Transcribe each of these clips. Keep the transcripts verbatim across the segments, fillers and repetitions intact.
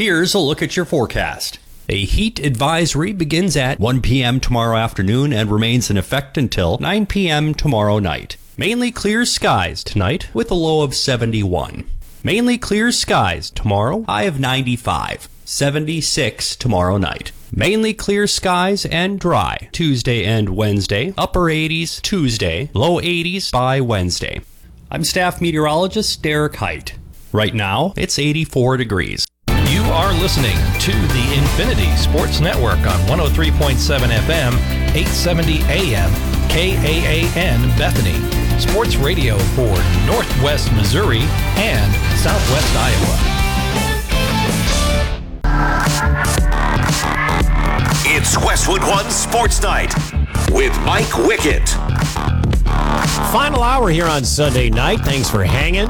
Here's a look at your forecast. A heat advisory begins at one p.m. tomorrow afternoon and remains in effect until nine p.m. tomorrow night. Mainly clear skies tonight with a low of seventy-one. Mainly clear skies tomorrow, high of ninety-five. seventy-six tomorrow night. Mainly clear skies and dry Tuesday and Wednesday. Upper eighties Tuesday, low eighties by Wednesday. I'm staff meteorologist Derek Height. Right now, it's eighty-four degrees. You are listening to the Infinity Sports Network on one oh three point seven F M, eight seventy A M, K A A N Bethany. Sports radio for Northwest Missouri and Southwest Iowa. It's Westwood One Sports Night with Mike Wickett. Final hour here on Sunday night. Thanks for hanging.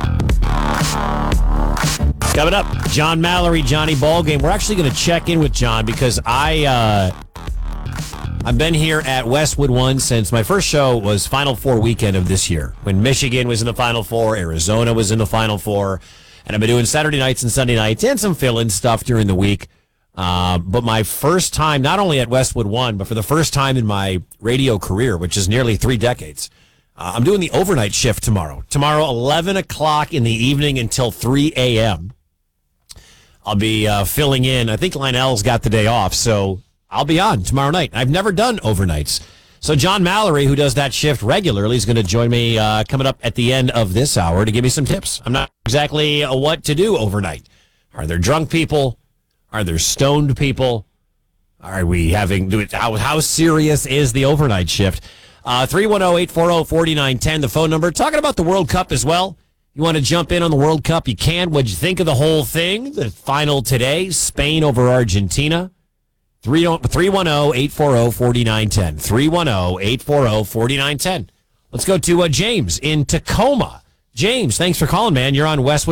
Coming up, John Mallory, Johnny Ballgame. We're actually going to check in with John because I, uh, I've been here at Westwood One since my first show was Final Four weekend of this year, when Michigan was in the Final Four, Arizona was in the Final Four, and I've been doing Saturday nights and Sunday nights and some fill-in stuff during the week. Uh, but my first time, not only at Westwood One, but for the first time in my radio career, which is nearly three decades, uh, I'm doing the overnight shift tomorrow. Tomorrow, eleven o'clock in the evening until three a.m. I'll be uh, filling in. I think Lionel's got the day off, so I'll be on tomorrow night. I've never done overnights. So John Mallory, who does that shift regularly, is going to join me uh, coming up at the end of this hour to give me some tips. I'm not exactly uh, what to do overnight. Are there drunk people? Are there stoned people? Are we having, do it, how, how serious is the overnight shift? Uh, three one zero, eight four zero, four nine one zero, the phone number. Talking about the World Cup as well. You want to jump in on the World Cup? You can. What'd you think of the whole thing? The final today, Spain over Argentina. three one zero, eight four zero, four nine one zero. three one zero, eight four zero, four nine one zero. Let's go to uh, James in Tacoma. James, thanks for calling, man. You're on Westwood.